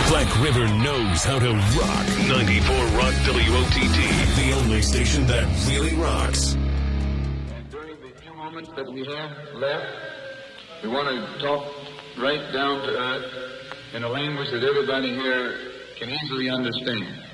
Black River knows how to rock. 94 Rock WOTD, the only station that really rocks. And during the few moments that we have left, we want to talk right down to earth in a language that everybody here can easily understand.